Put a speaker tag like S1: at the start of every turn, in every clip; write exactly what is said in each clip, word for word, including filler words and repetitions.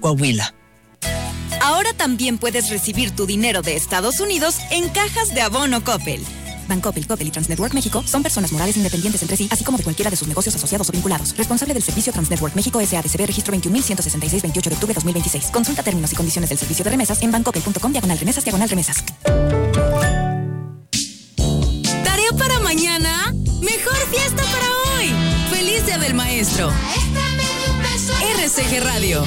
S1: Coahuila.
S2: Ahora también puedes recibir tu dinero de Estados Unidos en cajas de abono Coppel. Bancoppel, Coppel y Transnetwork México son personas morales independientes entre sí, así como de cualquiera de sus negocios asociados o vinculados. Responsable del servicio Transnetwork México S A D C B, registro veintiún mil ciento sesenta y seis, veintiocho de octubre de dos mil veintiséis. Consulta términos y condiciones del servicio de remesas en bancoppel.com diagonal remesas diagonal remesas.
S3: ¿Tarea para mañana? ¡Mejor fiesta para hoy! ¡Feliz Día del Maestro! R C G Radio.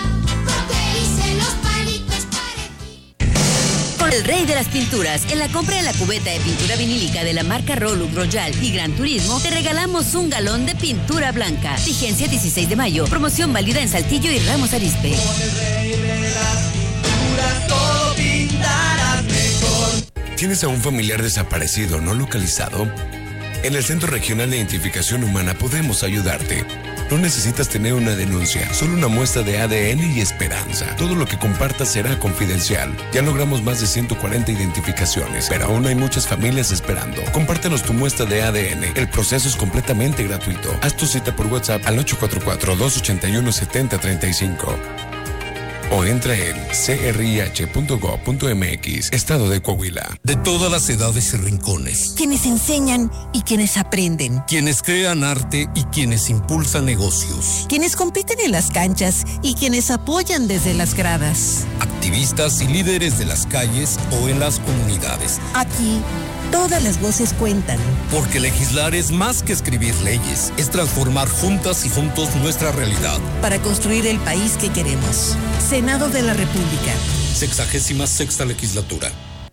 S4: Con el rey de las pinturas, en la compra de la cubeta de pintura vinílica de la marca Rolux, Royal y Gran Turismo, te regalamos un galón de pintura blanca. Vigencia dieciséis de mayo. Promoción válida en Saltillo y Ramos Arizpe.
S5: Con el rey de las pinturas todo pintarás mejor.
S6: ¿Tienes a un familiar desaparecido o no localizado? En el Centro Regional de Identificación Humana podemos ayudarte. No necesitas tener una denuncia, solo una muestra de A D N y esperanza. Todo lo que compartas será confidencial. Ya logramos más de ciento cuarenta identificaciones, pero aún hay muchas familias esperando. Compártenos tu muestra de A D N. El proceso es completamente gratuito. Haz tu cita por WhatsApp al ocho cuatro cuatro, dos ocho uno, siete cero tres cinco. O entra en c r i h punto gov punto m x, Estado de Coahuila.
S7: De todas las edades y rincones.
S8: Quienes enseñan y quienes aprenden.
S7: Quienes crean arte y quienes impulsan negocios.
S8: Quienes compiten en las canchas y quienes apoyan desde las gradas.
S7: Activistas y líderes de las calles o en las comunidades.
S8: Aquí, todas las voces cuentan.
S7: Porque legislar es más que escribir leyes, es transformar juntas y juntos nuestra realidad.
S8: Para construir el país que queremos. Senado de la República.
S7: Sexagésima sexta legislatura.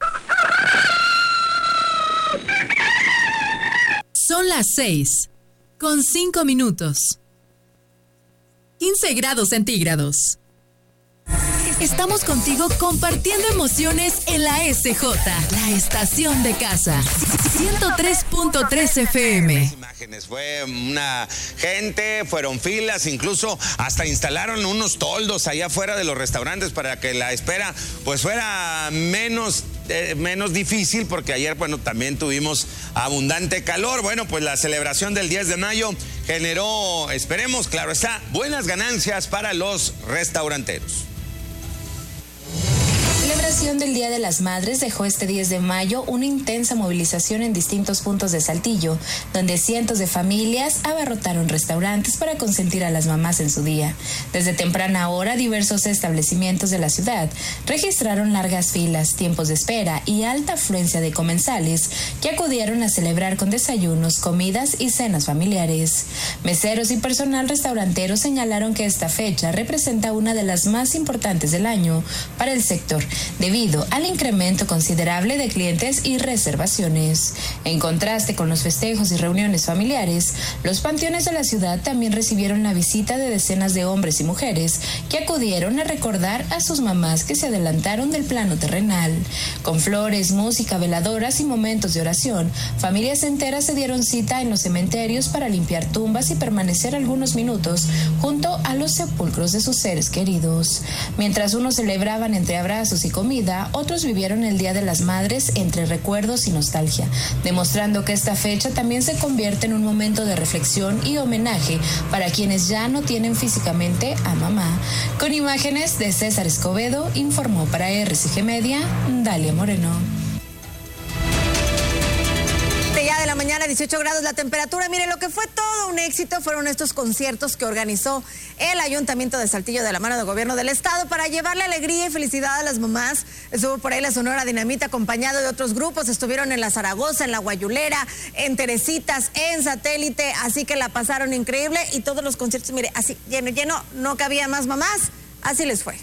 S3: Son las seis, con cinco minutos. quince grados centígrados. Estamos contigo compartiendo emociones en la S J, la estación de casa. ciento tres punto tres F M.
S9: Imágenes, fue una gente, fueron filas, incluso hasta instalaron unos toldos allá afuera de los restaurantes para que la espera pues fuera menos eh, menos difícil, porque ayer bueno también tuvimos abundante calor. Bueno, pues la celebración del diez de mayo generó, esperemos, claro está, buenas ganancias para los restauranteros.
S10: La celebración del Día de las Madres dejó este diez de mayo una intensa movilización en distintos puntos de Saltillo, donde cientos de familias abarrotaron restaurantes para consentir a las mamás en su día. Desde temprana hora, diversos establecimientos de la ciudad registraron largas filas, tiempos de espera y alta afluencia de comensales que acudieron a celebrar con desayunos, comidas y cenas familiares. Meseros y personal restaurantero señalaron que esta fecha representa una de las más importantes del año para el sector, debido al incremento considerable de clientes y reservaciones. En contraste con los festejos y reuniones familiares, los panteones de la ciudad también recibieron la visita de decenas de hombres y mujeres que acudieron a recordar a sus mamás que se adelantaron del plano terrenal. Con flores, música, veladoras y momentos de oración, familias enteras se dieron cita en los cementerios para limpiar tumbas y permanecer algunos minutos junto a los sepulcros de sus seres queridos. Mientras unos celebraban entre abrazos y comida, otros vivieron el Día de las Madres entre recuerdos y nostalgia, demostrando que esta fecha también se convierte en un momento de reflexión y homenaje para quienes ya no tienen físicamente a mamá. Con imágenes de César Escobedo, informó para R C G Media, Dalia Moreno.
S11: Ya de la mañana, dieciocho grados la temperatura. Mire, lo que fue todo un éxito fueron estos conciertos que organizó el Ayuntamiento de Saltillo de la mano del gobierno del estado para llevarle alegría y felicidad a las mamás. Estuvo por ahí la Sonora Dinamita acompañado de otros grupos. Estuvieron en la Zaragoza, en la Guayulera, en Teresitas, en Satélite, así que la pasaron increíble y todos los conciertos, mire, así lleno, lleno, no cabía más mamás, así les fue.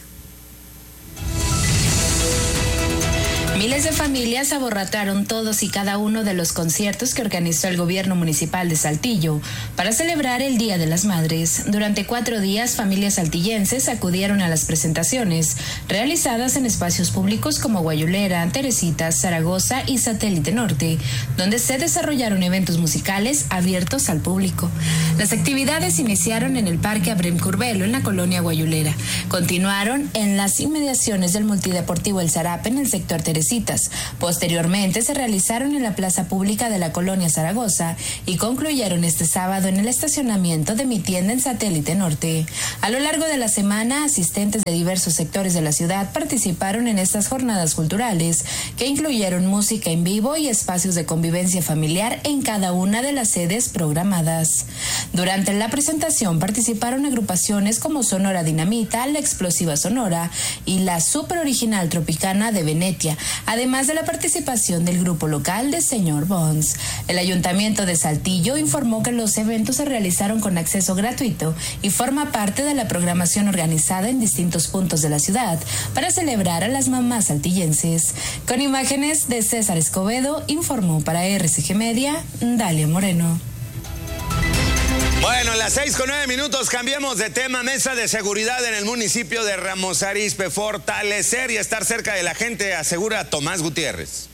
S10: Miles de familias abarrotaron todos y cada uno de los conciertos que organizó el gobierno municipal de Saltillo para celebrar el Día de las Madres. Durante cuatro días, familias saltillenses acudieron a las presentaciones realizadas en espacios públicos como Guayulera, Teresitas, Zaragoza y Satélite Norte, donde se desarrollaron eventos musicales abiertos al público. Las actividades iniciaron en el Parque Abrem Curbelo, en la colonia Guayulera. Continuaron en las inmediaciones del Multideportivo El Zarape, en el sector Teresitas, citas. Posteriormente se realizaron en la plaza pública de la colonia Zaragoza y concluyeron este sábado en el estacionamiento de Mi Tienda en Satélite Norte. A lo largo de la semana, asistentes de diversos sectores de la ciudad participaron en estas jornadas culturales que incluyeron música en vivo y espacios de convivencia familiar en cada una de las sedes programadas. Durante la presentación participaron agrupaciones como Sonora Dinamita, La Explosiva Sonora y la Super Original Tropicana de Venetia, además de la participación del grupo local de Señor Bones. El Ayuntamiento de Saltillo informó que los eventos se realizaron con acceso gratuito y forma parte de la programación organizada en distintos puntos de la ciudad para celebrar a las mamás saltillenses. Con imágenes de César Escobedo, informó para R C G Media, Dalia Moreno.
S9: Bueno, a las seis con nueve minutos cambiamos de tema. Mesa de seguridad en el municipio de Ramos Arizpe. Fortalecer y estar cerca de la gente, asegura Tomás Gutiérrez.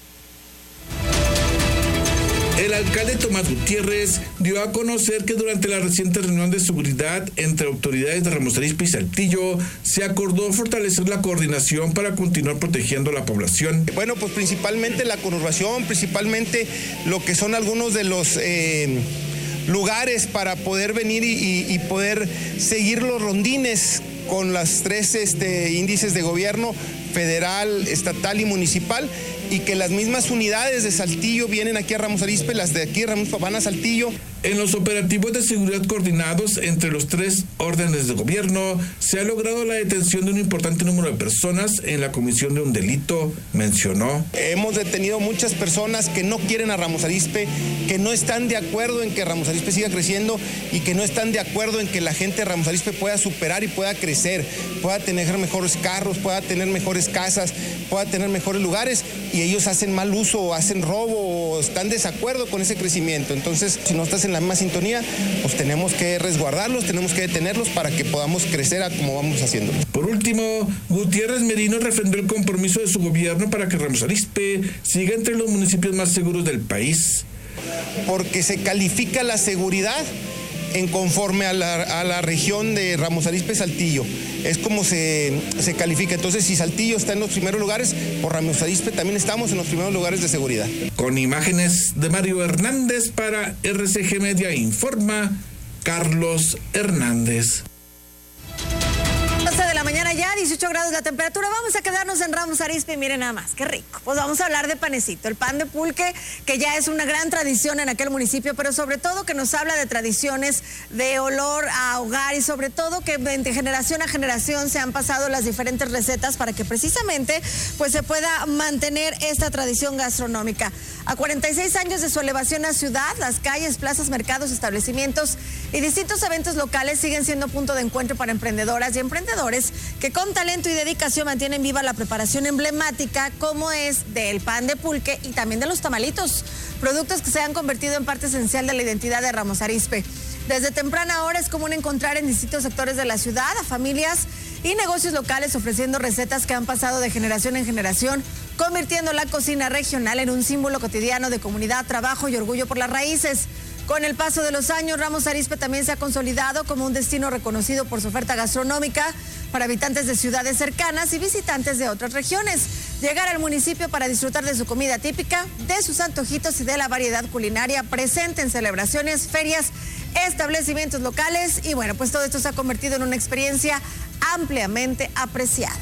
S1: El alcalde Tomás Gutiérrez dio a conocer que durante la reciente reunión de seguridad entre autoridades de Ramos Arizpe y Saltillo se acordó fortalecer la coordinación para continuar protegiendo a la población.
S12: Bueno, pues principalmente la conurbación, principalmente lo que son algunos de los eh, lugares para poder venir y, y, y poder seguir los rondines con las tres este, índices de gobierno, federal, estatal y municipal, y que las mismas unidades de Saltillo vienen aquí a Ramos Arizpe, las de aquí Ramos van a Saltillo.
S1: En los operativos de seguridad coordinados entre los tres órdenes de gobierno, se ha logrado la detención de un importante número de personas en la comisión de un delito, mencionó.
S12: Hemos detenido muchas personas que no quieren a Ramos Arizpe, que no están de acuerdo en que Ramos Arizpe siga creciendo y que no están de acuerdo en que la gente de Ramos Arizpe pueda superar y pueda crecer, pueda tener mejores carros, pueda tener mejores casas, pueda tener mejores lugares, y ellos hacen mal uso, o hacen robo, o están de desacuerdo con ese crecimiento. Entonces, si no estás en la misma sintonía, pues tenemos que resguardarlos, tenemos que detenerlos para que podamos crecer a como vamos haciendo.
S1: Por último, Gutiérrez Merino refrendó el compromiso de su gobierno para que Ramos Arizpe siga entre los municipios más seguros del país.
S12: Porque se califica la seguridad en conforme a la, a la región de Ramos Arizpe Saltillo. Es como se, se califica. Entonces, si Saltillo está en los primeros lugares, por Ramos Arizpe también estamos en los primeros lugares de seguridad.
S1: Con imágenes de Mario Hernández para R C G Media informa Carlos Hernández.
S11: De la mañana ya, dieciocho grados la temperatura. Vamos a quedarnos en Ramos Arizpe y miren nada más, qué rico. Pues vamos a hablar de panecito, el pan de pulque, que ya es una gran tradición en aquel municipio, pero sobre todo que nos habla de tradiciones, de olor a hogar y sobre todo que de generación a generación se han pasado las diferentes recetas para que precisamente pues se pueda mantener esta tradición gastronómica. A cuarenta y seis años de su elevación a ciudad, las calles, plazas, mercados, establecimientos y distintos eventos locales siguen siendo punto de encuentro para emprendedoras y emprendedores que con talento y dedicación mantienen viva la preparación emblemática como es del pan de pulque y también de los tamalitos, productos que se han convertido en parte esencial de la identidad de Ramos Arizpe. Desde temprana hora es común encontrar en distintos sectores de la ciudad a familias y negocios locales ofreciendo recetas que han pasado de generación en generación, convirtiendo la cocina regional en un símbolo cotidiano de comunidad, trabajo y orgullo por las raíces. Con el paso de los años, Ramos Arizpe también se ha consolidado como un destino reconocido por su oferta gastronómica para habitantes de ciudades cercanas y visitantes de otras regiones. Llegar al municipio para disfrutar de su comida típica, de sus antojitos y de la variedad culinaria presente en celebraciones, ferias, establecimientos locales y bueno, pues todo esto se ha convertido en una experiencia ampliamente apreciada.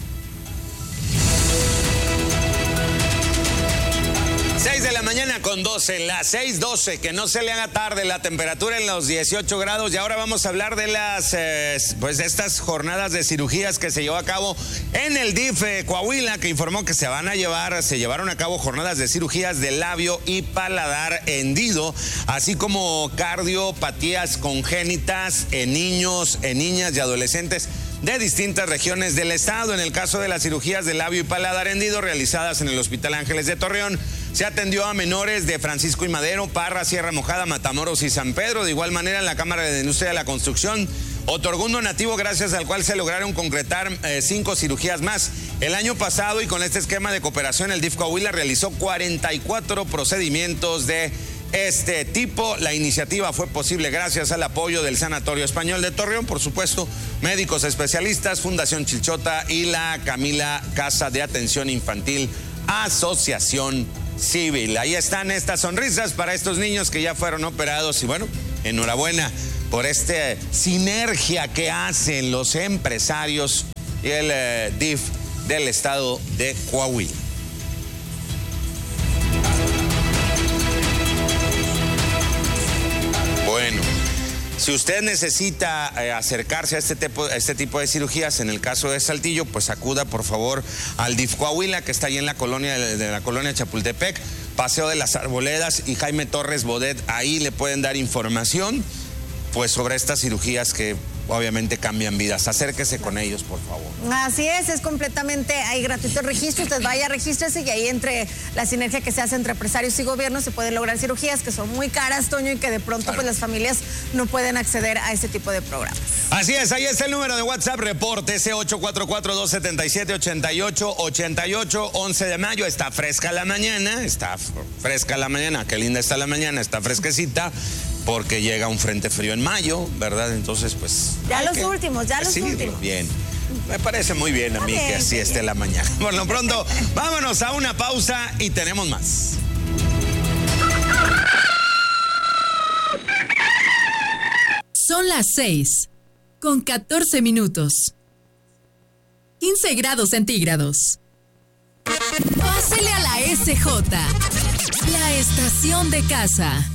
S9: seis de la mañana con doce, las seis doce, que no se le haga tarde, la temperatura en los dieciocho grados. Y ahora vamos a hablar de las, eh, pues de estas jornadas de cirugías que se llevó a cabo en el D I F eh, Coahuila, que informó que se van a llevar, se llevaron a cabo jornadas de cirugías de labio y paladar hendido, así como cardiopatías congénitas en niños, en niñas y adolescentes de distintas regiones del estado. En el caso de las cirugías de labio y paladar hendido realizadas en el Hospital Ángeles de Torreón, se atendió a menores de Francisco y Madero, Parra, Sierra Mojada, Matamoros y San Pedro. De igual manera, en la Cámara de Industria de la Construcción otorgó un donativo gracias al cual se lograron concretar eh, cinco cirugías más. El año pasado, y con este esquema de cooperación, el D I F Coahuila realizó cuarenta y cuatro procedimientos de este tipo. La iniciativa fue posible gracias al apoyo del Sanatorio Español de Torreón, por supuesto, médicos especialistas, Fundación Chilchota y la Camila Casa de Atención Infantil Asociación Civil. Ahí están estas sonrisas para estos niños que ya fueron operados y bueno, enhorabuena por esta sinergia que hacen los empresarios y el eh, D I F del estado de Coahuila. Bueno, si usted necesita eh, acercarse a este, tipo, a este tipo de cirugías, en el caso de Saltillo, pues acuda por favor al D I F Coahuila, que está ahí en la colonia de la colonia Chapultepec, Paseo de las Arboledas y Jaime Torres Bodet. Ahí le pueden dar información pues sobre estas cirugías que obviamente cambian vidas. Acérquese con ellos, por favor.
S11: Así es, es completamente ahí gratuito el registro. Usted vaya, regístrese y ahí entre la sinergia que se hace entre empresarios y gobiernos se pueden lograr cirugías que son muy caras, Toño, y que de pronto claro. pues las familias no pueden acceder a este tipo de programas.
S9: Así es, ahí está el número de WhatsApp, reporte ese ocho cuatro cuatro, dos siete siete, ocho ocho ocho ocho, once de mayo. Está fresca la mañana, está fresca la mañana, qué linda está la mañana, está fresquecita. Porque llega un frente frío en mayo, ¿verdad? Entonces, pues...
S11: Ya los que, últimos, ya los últimos.
S9: Bien. Me parece muy bien a mí que así esté la mañana. Por lo pronto, vámonos a una pausa y tenemos más.
S3: Son las seis, con catorce minutos. quince grados centígrados. Pásele a la S J, la estación de casa.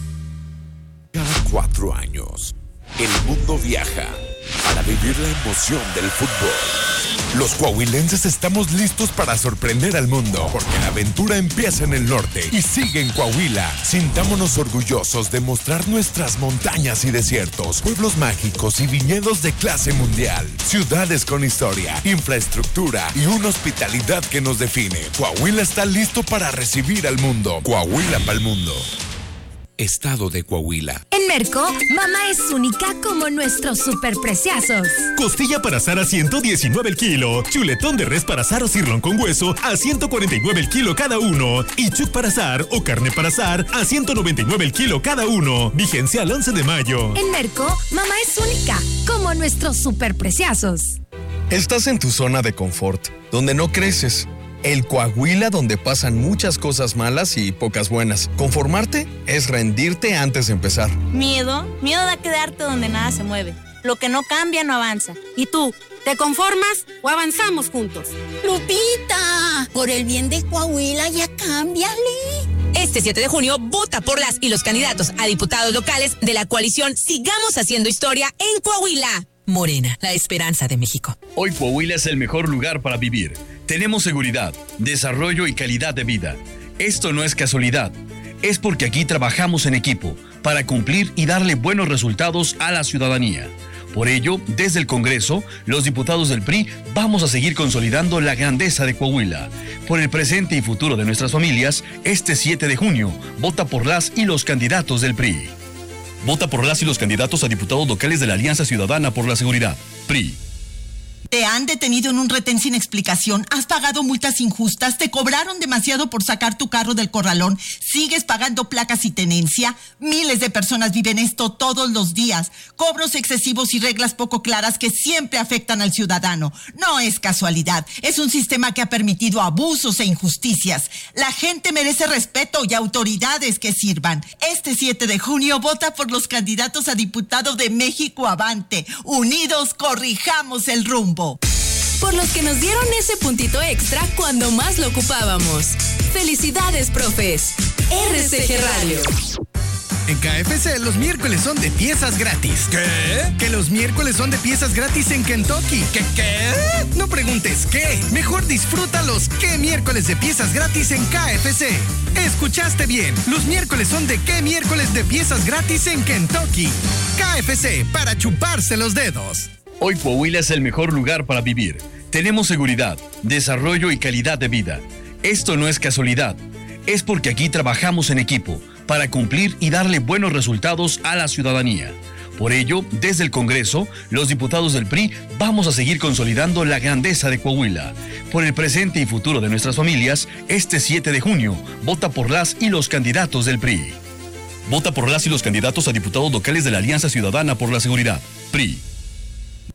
S6: Cada cuatro años, el mundo viaja para vivir la emoción del fútbol. Los coahuilenses estamos listos para sorprender al mundo, porque la aventura empieza en el norte y sigue en Coahuila. Sintámonos orgullosos de mostrar nuestras montañas y desiertos, pueblos mágicos y viñedos de clase mundial, ciudades con historia, infraestructura y una hospitalidad que nos define. Coahuila está listo para recibir al mundo. Coahuila para el mundo. Estado de Coahuila.
S13: En Merco, mamá es única como nuestros superpreciosos.
S14: Costilla para asar a ciento diecinueve el kilo. Chuletón de res para asar o cirlón con hueso a ciento cuarenta y nueve el kilo cada uno. Y chuc para asar o carne para asar a ciento noventa y nueve el kilo cada uno. Vigencia al once de mayo.
S13: En Merco, mamá es única como nuestros superpreciosos.
S15: Estás en tu zona de confort, donde no creces. El Coahuila donde pasan muchas cosas malas y pocas buenas. Conformarte es rendirte antes de empezar.
S16: Miedo, miedo a quedarte donde nada se mueve. Lo que no cambia no avanza. ¿Y tú, te conformas o avanzamos juntos?
S17: Lupita, por el bien de Coahuila ya cámbiale.
S18: Este siete de junio, vota por las y los candidatos a diputados locales de la coalición Sigamos Haciendo Historia en Coahuila. Morena, la esperanza de México.
S19: Hoy Coahuila es el mejor lugar para vivir. Tenemos seguridad, desarrollo y calidad de vida. Esto no es casualidad. Es porque aquí trabajamos en equipo para cumplir y darle buenos resultados a la ciudadanía. Por ello, desde el Congreso, los diputados del P R I vamos a seguir consolidando la grandeza de Coahuila. Por el presente y futuro de nuestras familias, este siete de junio, vota por las y los candidatos del P R I. Vota por las y los candidatos a diputados locales de la Alianza Ciudadana por la Seguridad, P R I.
S20: Te han detenido en un retén sin explicación, has pagado multas injustas, te cobraron demasiado por sacar tu carro del corralón, sigues pagando placas y tenencia. Miles de personas viven esto todos los días. Cobros excesivos y reglas poco claras que siempre afectan al ciudadano. No es casualidad, es un sistema que ha permitido abusos e injusticias. La gente merece respeto y autoridades que sirvan. Este siete de junio vota por los candidatos a diputado de México Avante. Unidos corrijamos el rumbo.
S3: Por los que nos dieron ese puntito extra cuando más lo ocupábamos. Felicidades, profes. R C G Radio.
S21: En K F C los miércoles son de piezas gratis. ¿Qué? Que los miércoles son de piezas gratis en Kentucky. ¿Qué qué? No preguntes qué. Mejor disfruta los qué miércoles de piezas gratis en K F C. Escuchaste bien. Los miércoles son de qué miércoles de piezas gratis en Kentucky. K F C para chuparse los dedos.
S19: Hoy Coahuila es el mejor lugar para vivir. Tenemos seguridad, desarrollo y calidad de vida. Esto no es casualidad. Es porque aquí trabajamos en equipo para cumplir y darle buenos resultados a la ciudadanía. Por ello, desde el Congreso, los diputados del P R I vamos a seguir consolidando la grandeza de Coahuila. Por el presente y futuro de nuestras familias, este siete de junio, vota por las y los candidatos del P R I. Vota por las y los candidatos a diputados locales de la Alianza Ciudadana por la Seguridad, P R I.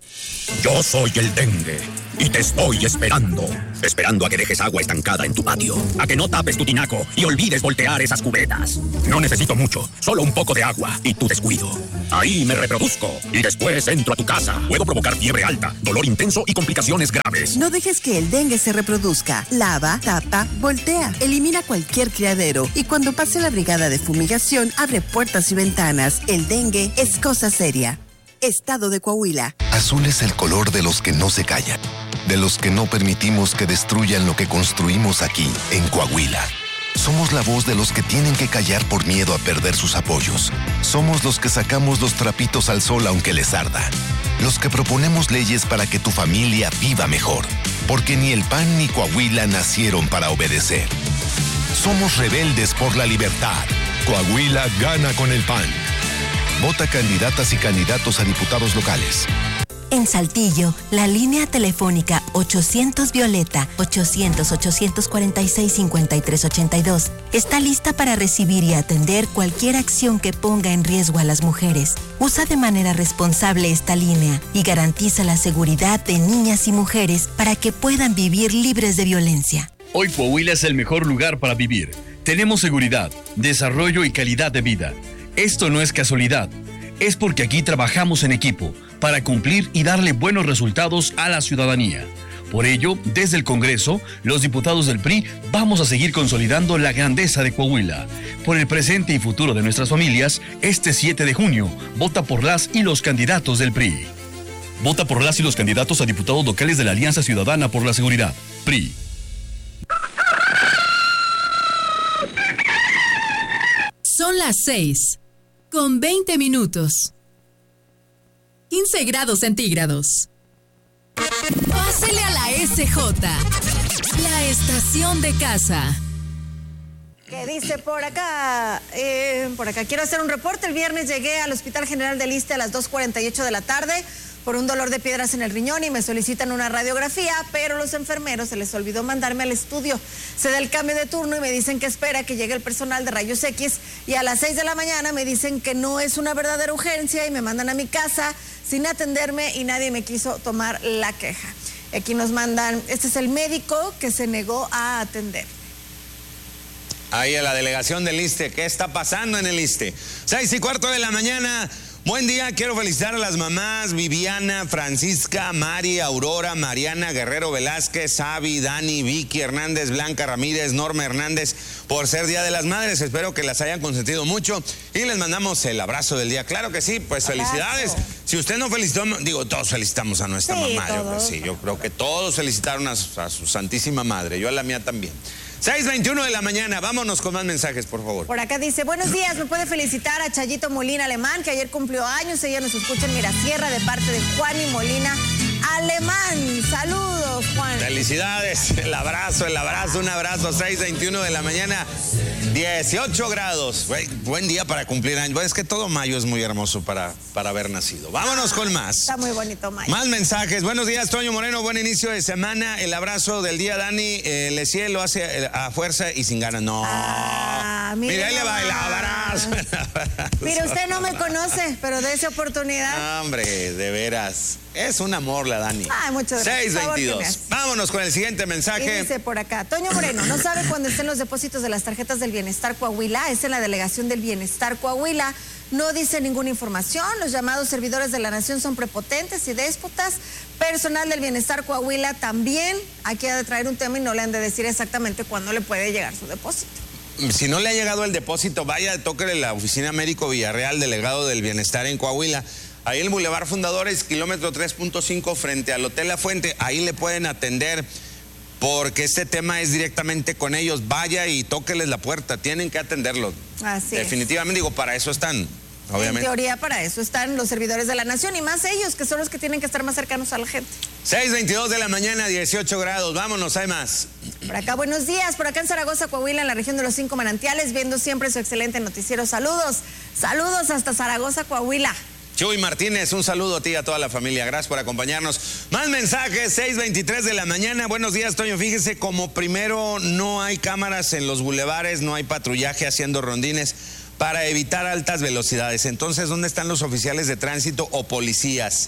S2: Yo soy el dengue y te estoy esperando. Esperando a que dejes agua estancada en tu patio, a que no tapes tu tinaco y olvides voltear esas cubetas. No necesito mucho, solo un poco de agua y tu descuido. Ahí me reproduzco y después entro a tu casa. Puedo provocar fiebre alta, dolor intenso y complicaciones graves.
S22: No dejes que el dengue se reproduzca. Lava, tapa, voltea. Elimina cualquier criadero y cuando pase la brigada de fumigación, abre puertas y ventanas. El dengue es cosa seria. Estado de Coahuila.
S23: Azul es el color de los que no se callan, de los que no permitimos que destruyan lo que construimos aquí, en Coahuila. Somos la voz de los que tienen que callar por miedo a perder sus apoyos. Somos los que sacamos los trapitos al sol aunque les arda. Los que proponemos leyes para que tu familia viva mejor. Porque ni el P A N ni Coahuila nacieron para obedecer. Somos rebeldes por la libertad. Coahuila gana con el P A N. Vota candidatas y candidatos a diputados locales.
S13: En Saltillo, la línea telefónica ochocientos Violeta, ochocientos, ochocientos cuarenta y seis, cincuenta y tres ochenta y dos, está lista para recibir y atender cualquier acción que ponga en riesgo a las mujeres. Usa de manera responsable esta línea y garantiza la seguridad de niñas y mujeres para que puedan vivir libres de violencia.
S19: Hoy Coahuila es el mejor lugar para vivir. Tenemos seguridad, desarrollo y calidad de vida. Esto no es casualidad, es porque aquí trabajamos en equipo para cumplir y darle buenos resultados a la ciudadanía. Por ello, desde el Congreso, los diputados del P R I vamos a seguir consolidando la grandeza de Coahuila. Por el presente y futuro de nuestras familias, este siete de junio, vota por las y los candidatos del P R I. Vota por las y los candidatos a diputados locales de la Alianza Ciudadana por la Seguridad, P R I.
S3: Son las seis, con veinte minutos. quince grados centígrados. Pásele a la S J, la estación de casa.
S11: ¿Qué dice por acá? Eh, por acá quiero hacer un reporte. El viernes llegué al Hospital General del Iste a las dos cuarenta y ocho de la tarde por un dolor de piedras en el riñón y me solicitan una radiografía, pero los enfermeros se les olvidó mandarme al estudio. Se da el cambio de turno y me dicen que espera que llegue el personal de rayos X y a las seis de la mañana me dicen que no es una verdadera urgencia y me mandan a mi casa sin atenderme y nadie me quiso tomar la queja. Aquí nos mandan, este es el médico que se negó a atender.
S9: Ahí a la delegación del Iste, ¿qué está pasando en el Iste? Seis y cuarto de la mañana. Buen día, quiero felicitar a las mamás Viviana, Francisca, Mari, Aurora, Mariana, Guerrero Velázquez, Avi, Dani, Vicky Hernández, Blanca Ramírez, Norma Hernández, por ser Día de las Madres. Espero que las hayan consentido mucho y les mandamos el abrazo del día. Claro que sí, pues felicidades. Si usted no felicitó, digo, todos felicitamos a nuestra sí, mamá. Yo, pues, sí, yo creo que todos felicitaron a su, a su Santísima Madre, yo a la mía también. seis veintiuno de la mañana, vámonos con más mensajes, por favor.
S11: Por acá dice, buenos días, me puede felicitar a Chayito Molina Alemán, que ayer cumplió años, ella nos escucha en Mirasierra de parte de Juan y Molina Alemán. Saludos, Juan.
S9: Felicidades, el abrazo, el abrazo, un abrazo, seis veintiuno de la mañana, dieciocho grados. Buen día para cumplir años. Es que todo mayo es muy hermoso para, para haber nacido. Vámonos ah, con más.
S11: Está muy bonito mayo.
S9: Más mensajes. Buenos días, Toño Moreno, buen inicio de semana. El abrazo del día, Dani. Eh, Le Cielo hace a fuerza y sin ganas. No.
S11: Ah, mire,
S9: mira, ahí le va el abrazo.
S11: Mire, usted no me conoce, pero de esa oportunidad.
S9: Hombre, de veras. Es un amor la Dani.
S11: Ay, muchas gracias.
S9: seis veintidós. Vámonos con el siguiente mensaje.
S11: Y dice por acá, Toño Moreno, no sabe cuándo estén los depósitos de las tarjetas del Bienestar Coahuila. Es en la delegación del Bienestar Coahuila. No dice ninguna información. Los llamados servidores de la nación son prepotentes y déspotas. Personal del Bienestar Coahuila también. Aquí ha de traer un tema y no le han de decir exactamente cuándo le puede llegar su depósito.
S9: Si no le ha llegado el depósito, vaya, tóquele la oficina médico Villarreal, delegado del Bienestar en Coahuila. Ahí el Boulevard Fundadores, kilómetro tres punto cinco, frente al Hotel La Fuente. Ahí le pueden atender porque este tema es directamente con ellos. Vaya y tóqueles la puerta, tienen que atenderlo.
S11: Así
S9: Definitivamente, es. digo, para eso están, obviamente.
S11: En teoría, para eso están los servidores de la nación y más ellos, que son los que tienen que estar más cercanos a la gente.
S9: seis veintidós de la mañana, dieciocho grados. Vámonos, hay más.
S11: Por acá, buenos días. Por acá en Zaragoza, Coahuila, en la región de los Cinco Manantiales, viendo siempre su excelente noticiero. Saludos, saludos hasta Zaragoza, Coahuila.
S9: Chuy Martínez, un saludo a ti y a toda la familia. Gracias por acompañarnos. Más mensajes, seis veintitrés de la mañana. Buenos días, Toño. Fíjese, como primero no hay cámaras en los bulevares, no hay patrullaje haciendo rondines para evitar altas velocidades. Entonces, ¿dónde están los oficiales de tránsito o policías?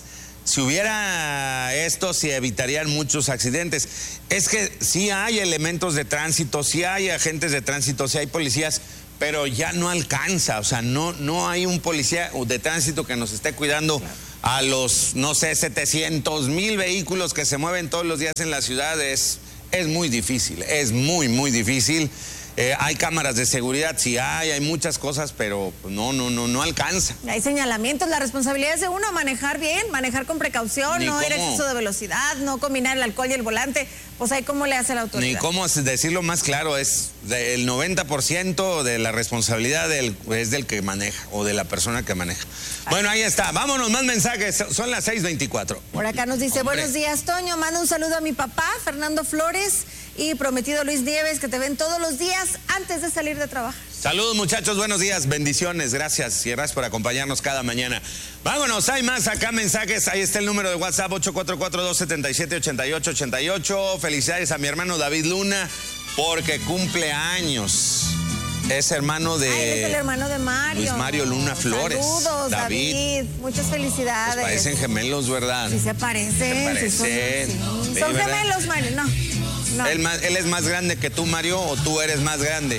S9: si hubiera esto, se evitarían muchos accidentes. Es que sí hay elementos de tránsito, sí hay agentes de tránsito, sí hay policías, pero ya no alcanza. O sea, no, no hay un policía de tránsito que nos esté cuidando a los, no sé, setecientos mil vehículos que se mueven todos los días en la ciudad. Es, es muy difícil, es muy, muy difícil. Eh, hay cámaras de seguridad, sí hay, hay muchas cosas, pero no, no, no, no alcanza.
S11: Hay señalamientos, la responsabilidad es de uno, manejar bien, manejar con precaución,
S9: Ni
S11: no ir a
S9: cómo.
S11: exceso de velocidad, no combinar el alcohol y el volante, pues ahí cómo le hace la autoridad.
S9: Ni cómo decirlo más claro, es de- el noventa por ciento de la responsabilidad del, es del que maneja o de la persona que maneja. Bueno, ahí está, vámonos, más mensajes, son las seis veinticuatro.
S11: Por acá nos dice,
S9: Hombre.
S11: buenos días, Toño, manda un saludo a mi papá, Fernando Flores, y prometido Luis Nieves, que te ven todos los días antes de salir de trabajar.
S9: Saludos muchachos, buenos días, bendiciones, gracias y gracias por acompañarnos cada mañana. Vámonos, hay más acá mensajes, ahí está el número de WhatsApp ocho cuatro cuatro, dos siete siete, ocho ocho ocho ocho. Felicidades a mi hermano David Luna porque cumple años. Es hermano de...
S11: Ay, es el hermano de Mario.
S9: Luis Mario Luna Flores.
S11: Saludos,
S9: David.
S11: David. Muchas felicidades.
S9: Pues parecen gemelos, ¿verdad?
S11: Sí se parecen.
S9: Se
S11: sí
S9: parecen.
S11: son, sí.
S9: Sí,
S11: Son
S9: ¿verdad?
S11: gemelos, Mario. No. no.
S9: ¿Él, más- él es más grande que tú, Mario, o tú eres más grande?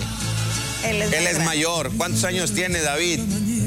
S11: Él es,
S9: Él
S11: más
S9: es
S11: grande.
S9: mayor. ¿Cuántos años tiene David?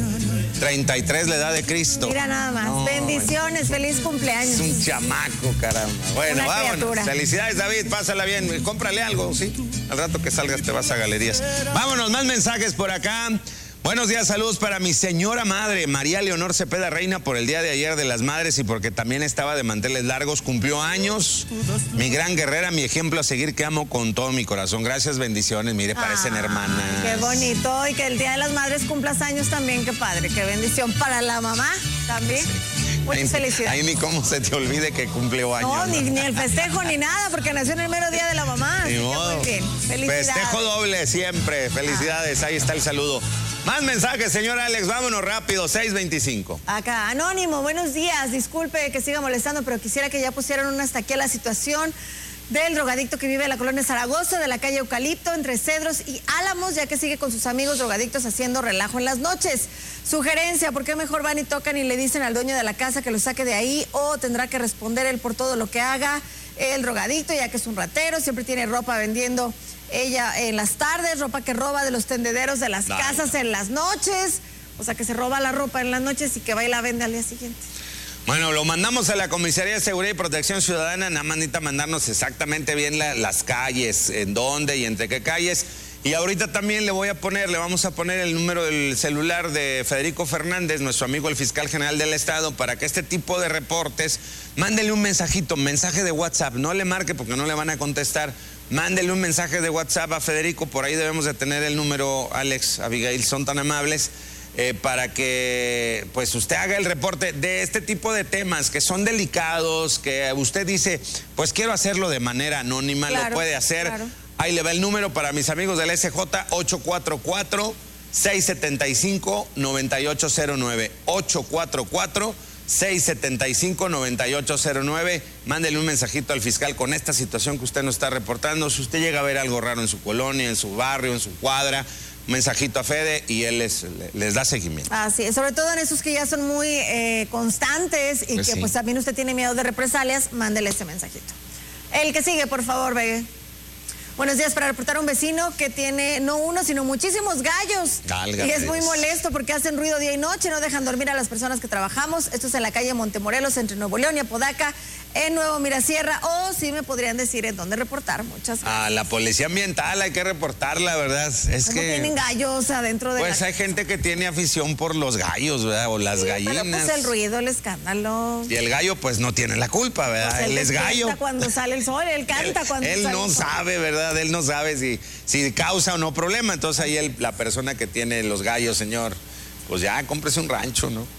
S9: treinta y tres, la edad de Cristo.
S11: Mira nada más.
S9: No,
S11: Bendiciones, feliz cumpleaños.
S9: Es un chamaco, caramba. Bueno,
S11: Una
S9: vámonos.
S11: criatura.
S9: Felicidades, David. Pásala bien. Cómprale algo, ¿sí? Al rato que salgas te vas a galerías. Vámonos, más mensajes por acá. Buenos días, saludos para mi señora madre, María Leonor Cepeda Reina, por el día de ayer de las madres y porque también estaba de manteles largos, cumplió años. Mi gran guerrera, mi ejemplo a seguir que amo con todo mi corazón. Gracias, bendiciones. Mire, parecen hermanas.
S11: Qué bonito. Y que el Día de las Madres cumplas años también. Qué padre. Qué bendición para la mamá también. Muchas
S9: Ahí,
S11: felicidades.
S9: ahí ni cómo se te olvide que cumplió años.
S11: No, ni, ni el festejo ni nada, porque nació en el mero día de la mamá.
S9: Ni
S11: así que
S9: modo.
S11: muy bien. Felicidades.
S9: Festejo doble siempre. Felicidades. Ahí está el saludo. Más mensajes, señor Alex. Vámonos rápido. seis veinticinco.
S11: Acá, Anónimo, buenos días. Disculpe que siga molestando, pero quisiera que ya pusieran una hasta aquí a la situación del drogadicto que vive en la colonia Zaragoza, de la calle Eucalipto, entre Cedros y Álamos, ya que sigue con sus amigos drogadictos haciendo relajo en las noches. Sugerencia, ¿por qué mejor van y tocan y le dicen al dueño de la casa que lo saque de ahí o tendrá que responder él por todo lo que haga el drogadicto, ya que es un ratero, siempre tiene ropa vendiendo ella en las tardes, ropa que roba de los tendederos de las
S9: Ay,
S11: casas en las noches, o sea que se roba la ropa en las noches y que va y la vende al día siguiente.
S9: Bueno, lo mandamos a la Comisaría de Seguridad y Protección Ciudadana. Nada más necesita mandarnos exactamente bien la- las calles, en dónde y entre qué calles. Y ahorita también le voy a poner, le vamos a poner el número del celular de Federico Fernández, nuestro amigo el fiscal general del Estado, para que este tipo de reportes, mándele un mensajito, mensaje de WhatsApp, no le marque porque no le van a contestar. Mándele un mensaje de WhatsApp a Federico, por ahí debemos de tener el número, Alex, Abigail, son tan amables, eh, para que pues usted haga el reporte de este tipo de temas que son delicados, que usted dice, pues quiero hacerlo de manera anónima,
S11: Claro,
S9: lo puede hacer.
S11: claro.
S9: Ahí le va el número para mis amigos del S J, ocho cuatro cuatro, seis siete cinco, nueve ocho cero nueve, ocho cuatro cuatro, seis siete cinco, nueve ocho cero nueve. Mándele un mensajito al fiscal con esta situación que usted nos está reportando. Si usted llega a ver algo raro en su colonia, en su barrio, en su cuadra, un mensajito a Fede y él les, les da seguimiento.
S11: Así es, sobre todo en esos que ya son muy eh, constantes y
S9: Pues
S11: que
S9: sí.
S11: pues también usted tiene miedo de represalias, mándele ese mensajito. El que sigue, por favor, Begue. Buenos días, para reportar a un vecino que tiene no uno, sino muchísimos gallos.
S9: Válgame
S11: Y es muy
S9: Dios.
S11: molesto porque hacen ruido día y noche, no dejan dormir a las personas que trabajamos. Esto es en la calle Montemorelos, entre Nuevo León y Apodaca, en Nuevo Mirasierra. O si me podrían decir en dónde reportar. Muchas gracias.
S9: A la policía ambiental hay que reportarla, ¿verdad? Es
S11: ¿Cómo
S9: que...
S11: tienen gallos adentro de
S9: Pues
S11: la
S9: hay gente que tiene afición por los gallos, ¿verdad? O las
S11: Sí,
S9: gallinas.
S11: Pero pues el ruido, el escándalo.
S9: Y el gallo pues no tiene la culpa, ¿verdad?
S11: Pues
S9: él es
S11: despierta
S9: gallo.
S11: cuando sale el sol, él canta cuando
S9: Él
S11: sale
S9: no
S11: el sol.
S9: sabe, ¿verdad? Él no sabe si, si causa o no problema. Entonces ahí el- la persona que tiene los gallos, señor, pues ya cómprese un rancho, ¿no?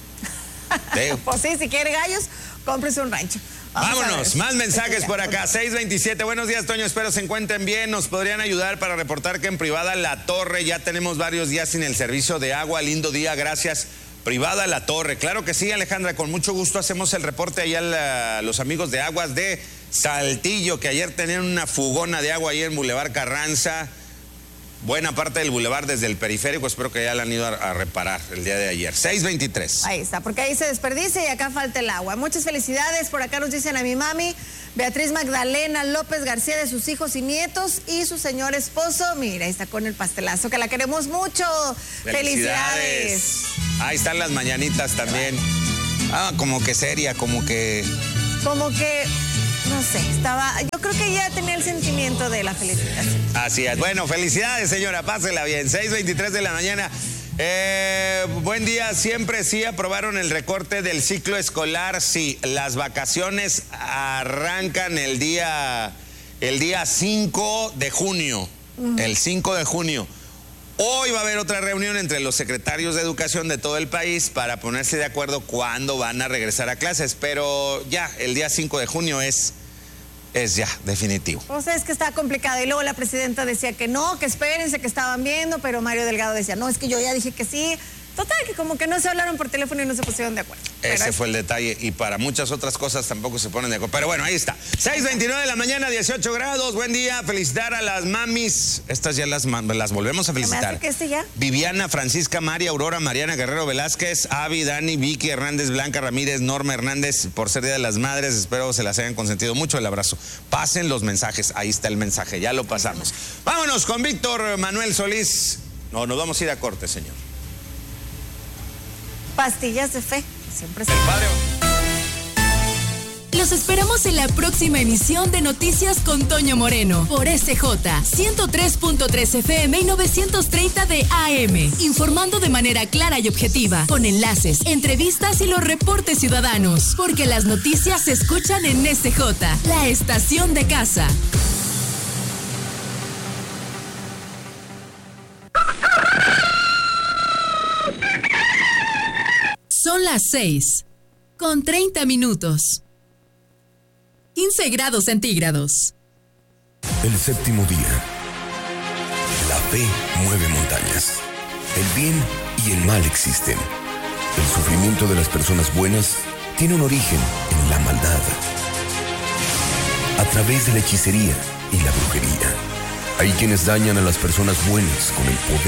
S9: Digo.
S11: Pues sí, si quiere gallos, cómprese un rancho. Vamos a
S9: Vámonos,
S11: ver.
S9: más mensajes por acá. seis veintisiete, buenos días, Toño, espero se encuentren bien. Nos podrían ayudar para reportar que en Privada La Torre ya tenemos varios días sin el servicio de agua. Lindo día, gracias. Privada La Torre, claro que sí, Alejandra, con mucho gusto hacemos el reporte allá a los amigos de Aguas de Saltillo, que ayer tenían una fugona de agua ahí en Boulevard Carranza. buena parte del bulevar desde el periférico. Espero que ya la han ido a, a reparar el día de ayer. seis veintitrés.
S11: Ahí está, porque ahí se desperdicia y acá falta el agua. Muchas felicidades. Por acá nos dicen a mi mami, Beatriz Magdalena López García, de sus hijos y nietos y su señor esposo. Mira, ahí está con el pastelazo, que la queremos mucho. Felicidades. Felicidades.
S9: Ahí están las mañanitas también. Ah, como que seria, como que...
S11: Como que... No sé, estaba, yo creo que ya tenía el sentimiento de la felicitación.
S9: Así es. Bueno, felicidades, señora, pásela bien. seis veintitrés de la mañana. Eh, buen día, siempre sí aprobaron el recorte del ciclo escolar. Sí, las vacaciones arrancan el día, el día cinco de junio. Uh-huh. El cinco de junio. Hoy va a haber otra reunión entre los secretarios de educación de todo el país para ponerse de acuerdo cuándo van a regresar a clases. Pero ya, el día cinco de junio es... Es ya, definitivo.
S11: O sea, es que está complicado. Y luego la presidenta decía que no, que espérense, que estaban viendo, pero Mario Delgado decía, no, es que yo ya dije que sí. Total, que como que no se hablaron por teléfono y no se pusieron de acuerdo.
S9: Ese
S11: pero
S9: fue el detalle, y para muchas otras cosas tampoco se ponen de acuerdo. Pero bueno, ahí está. seis veintinueve de la mañana, dieciocho grados. Buen día, felicitar a las mamis. Estas ya las, las volvemos a felicitar.
S11: ¿Me hace que este ya?
S9: Viviana, Francisca, María, Aurora, Mariana Guerrero Velázquez, Avi, Dani, Vicky Hernández, Blanca Ramírez, Norma Hernández, por ser Día de las Madres. Espero se las hayan consentido mucho. El abrazo. Pasen los mensajes. Ahí está el mensaje, ya lo pasamos. Vámonos con Víctor Manuel Solís. No, nos vamos a ir a corte, señor.
S11: Pastillas de fe, siempre se...
S3: Los esperamos en la próxima emisión de Noticias con Toño Moreno por S J ciento tres punto tres F M y novecientos treinta de A M, informando de manera clara y objetiva, con enlaces, entrevistas y los reportes ciudadanos, porque las noticias se escuchan en S J, la estación de casa. Son las seis, con treinta minutos. quince grados centígrados.
S6: El séptimo día. La fe mueve montañas. El bien y el mal existen. El sufrimiento de las personas buenas tiene un origen en la maldad. A través de la hechicería y la brujería, hay quienes dañan a las personas buenas con el poder